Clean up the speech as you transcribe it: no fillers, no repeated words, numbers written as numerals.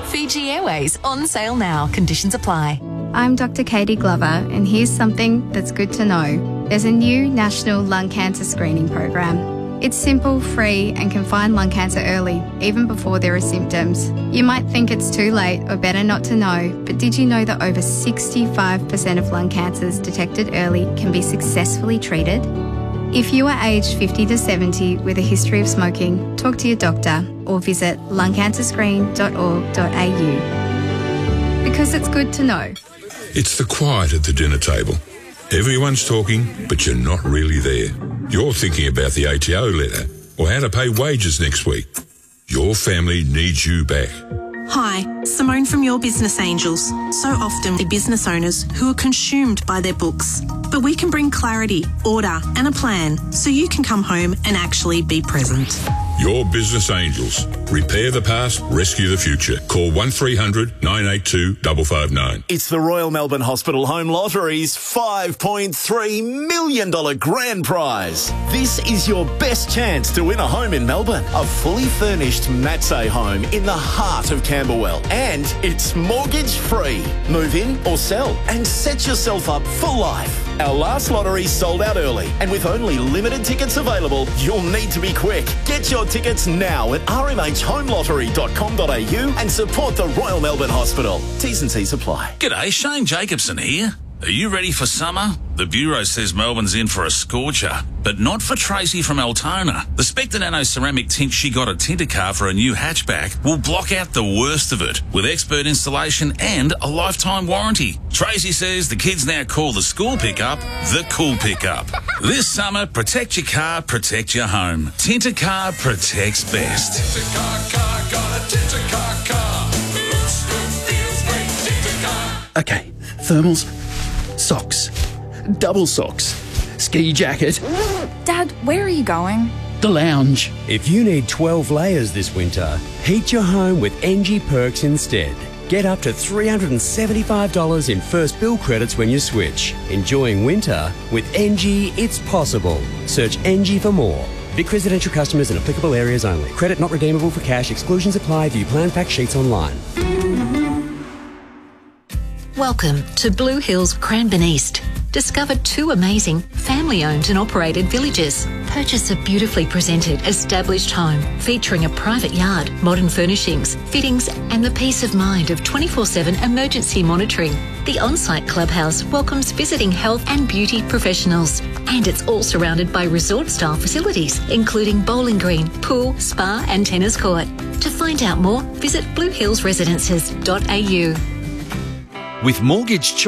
Fiji Airways, on sale now. Conditions apply. I'm Dr. Katie Glover, and here's something that's good to know. There's a new national lung cancer screening program. It's simple, free, and can find lung cancer early, even before there are symptoms. You might think it's too late or better not to know, but did you know that over 65% of lung cancers detected early can be successfully treated? If you are aged 50 to 70 with a history of smoking, talk to your doctor or visit lungcancerscreen.org.au. Because it's good to know. It's the quiet at the dinner table. Everyone's talking, but you're not really there. You're thinking about the ATO letter or how to pay wages next week. Your family needs you back. Hi, Simone from Your Business Angels. So often the business owners who are consumed by their books. But we can bring clarity, order and a plan so you can come home and actually be present. Your Business Angels. Repair the past, rescue the future. Call 1300 982 559. It's the Royal Melbourne Hospital Home Lottery's $5.3 million grand prize. This is your best chance to win a home in Melbourne. A fully furnished Matsay home in the heart of Camberwell. And it's mortgage free. Move in or sell and set yourself up for life. Our last lottery sold out early, and with only limited tickets available, you'll need to be quick. Get your tickets now at rmhhomelottery.com.au and support the Royal Melbourne Hospital. T's and C's apply. G'day, Shane Jacobson here. Are you ready for summer? The Bureau says Melbourne's in for a scorcher, but not for Tracy from Altona. The Spectre Nano ceramic tint she got at Tintercar for a new hatchback will block out the worst of it with expert installation and a lifetime warranty. Tracy says the kids now call the school pickup the cool pickup. This summer, protect your car, protect your home. Tintercar protects best. Tintercar car, got a Tintercar car. Looks good, feels great, Tintercar. Okay, thermals, socks, double socks, ski jacket. Dad, where are you going? The lounge. If you need 12 layers this winter, heat your home with NG Perks instead. Get up to $375 in first bill credits when you switch. Enjoying winter with NG, it's possible. Search NG for more. Vic residential customers in applicable areas only. Credit not redeemable for cash. Exclusions apply. View plan fact sheets online. Welcome to Blue Hills Cranbourne East. Discover two amazing family-owned and operated villages. Purchase a beautifully presented, established home featuring a private yard, modern furnishings, fittings and the peace of mind of 24/7 emergency monitoring. The on-site clubhouse welcomes visiting health and beauty professionals, and it's all surrounded by resort-style facilities including bowling green, pool, spa and tennis court. To find out more, visit bluehillsresidences.au. With Mortgage Choice